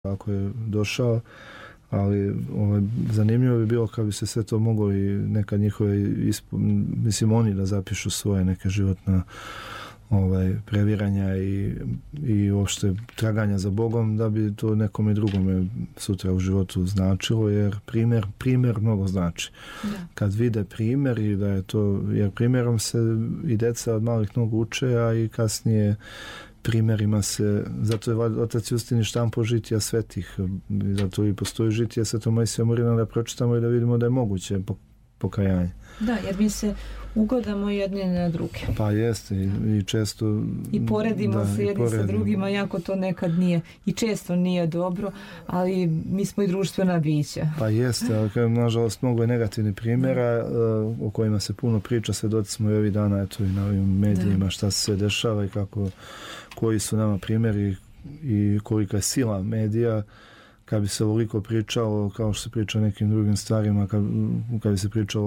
ako je došao, ali zanimljivo bi bilo kad bi se sve to moglo i neka njihove, mislim oni da zapišu svoje neke životna previranja i uopšte traganja za Bogom, da bi to nekome drugome sutra u životu značilo, jer primjer mnogo znači. Da. Kad vide primjer i da je to, jer primjerom se i deca od malih nogu uče, a i kasnije primjerima se, zato je otac Justin štampao žitija svetih, zato i postoji žitija Svetog Mojsija Murina da pročitamo i da vidimo da je moguće pokajanje. Da, jer mi se ugodamo jedni na druge. Pa jeste i često i poredimo se jedni sa drugima, jako to nekad nije i često nije dobro, ali mi smo i društvena bića. Pa jeste, ali nažalost mnogo je negativnih primjera o kojima se puno priča, svedoci smo i ovih dana, eto i na ovim medijima šta se sve dešava i koji su nama primjeri i kolika je sila medija. Kad bi se ovoliko pričalo, kao što se priča o nekim drugim stvarima, kad bi se pričalo